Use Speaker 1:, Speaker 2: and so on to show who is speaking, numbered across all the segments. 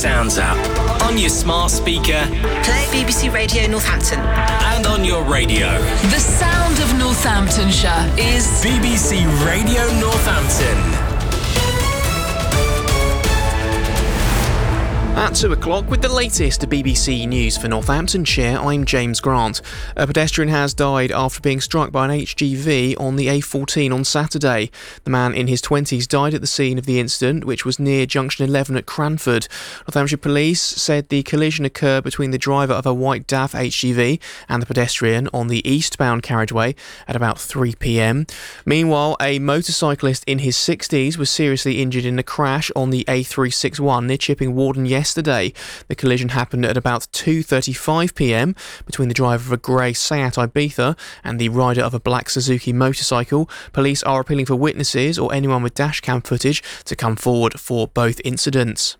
Speaker 1: Sounds app. On your smart speaker.
Speaker 2: Play BBC Radio Northampton.
Speaker 1: And on your radio.
Speaker 3: The sound of Northamptonshire is
Speaker 1: BBC Radio Northampton.
Speaker 4: At 2 o'clock with the latest BBC News for Northamptonshire, I'm James Grant. A pedestrian has died after being struck by an HGV on the A14 on Saturday. The man in his 20s died at the scene of the incident, which was near Junction 11 at Cranford. Northamptonshire Police said the collision occurred between the driver of a white DAF HGV and the pedestrian on the eastbound carriageway at about 3 p.m. Meanwhile, a motorcyclist in his 60s was seriously injured in a crash on the A361 near Chipping Warden yesterday. The collision happened at about 2:35 p.m. between the driver of a grey Seat Ibiza and the rider of a black Suzuki motorcycle. Police are appealing for witnesses or anyone with dashcam footage to come forward for both incidents.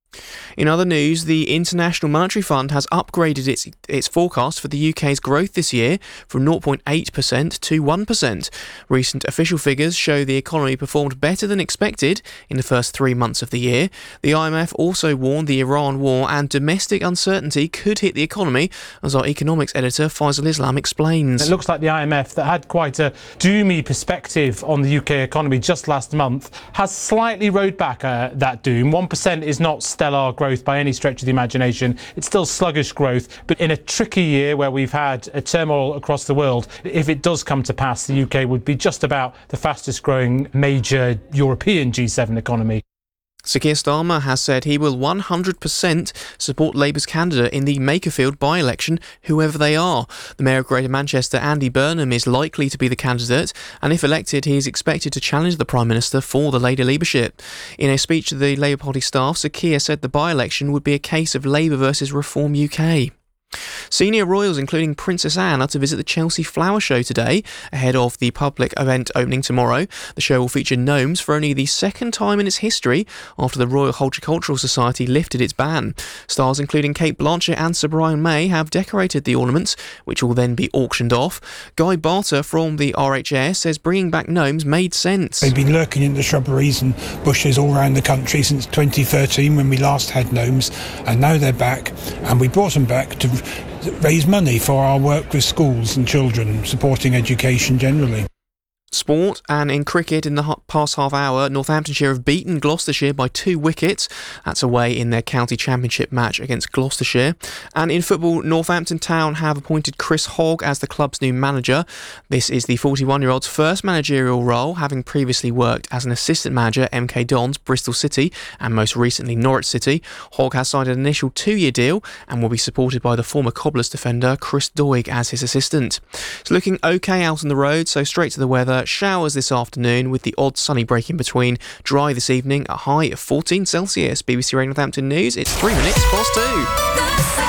Speaker 4: In other news, the International Monetary Fund has upgraded its forecast for the UK's growth this year from 0.8% to 1%. Recent official figures show the economy performed better than expected in the first 3 months of the year. The IMF also warned the Iran war and domestic uncertainty could hit the economy, as our economics editor Faisal Islam explains.
Speaker 5: It looks like the IMF, that had quite a doomy perspective on the UK economy just last month, has slightly rode back that doom. 1% is not stellar growth by any stretch of the imagination. It's still sluggish growth, but in a tricky year where we've had a turmoil across the world, if it does come to pass, the UK would be just about the fastest growing major European G7 economy.
Speaker 4: Sir Keir Starmer has said he will 100% support Labour's candidate in the Makerfield by-election, whoever they are. The Mayor of Greater Manchester, Andy Burnham, is likely to be the candidate, and if elected, he is expected to challenge the Prime Minister for the Labour leadership. In a speech to the Labour Party staff, Sir Keir said the by-election would be a case of Labour versus Reform UK. Senior royals, including Princess Anne, are to visit the Chelsea Flower Show today, ahead of the public event opening tomorrow. The show will feature gnomes for only the second time in its history after the Royal Horticultural Society lifted its ban. Stars including Kate Blanchett and Sir Brian May have decorated the ornaments, which will then be auctioned off. Guy Barter from the RHS says bringing back gnomes made sense.
Speaker 6: They've been lurking in the shrubberies and bushes all around the country since 2013 when we last had gnomes, and now they're back, and we brought them back to raise money for our work with schools and children, supporting education generally.
Speaker 4: Sport, and in cricket in the past half hour, Northamptonshire have beaten Gloucestershire by 2 wickets. That's away in their county championship match against Gloucestershire. And in football, Northampton Town have appointed Chris Hogg as the club's new manager. This is the 41-year-old's first managerial role, having previously worked as an assistant manager at MK Dons, Bristol City, and most recently Norwich City. Hogg has signed an initial 2-year deal and will be supported by the former Cobblers defender Chris Doig as his assistant. It's looking okay out on the road, so straight to the weather. Showers this afternoon with the odd sunny break in between. Dry this evening, a high of 14 Celsius. BBC Radio Northampton News, it's 3 minutes past 2.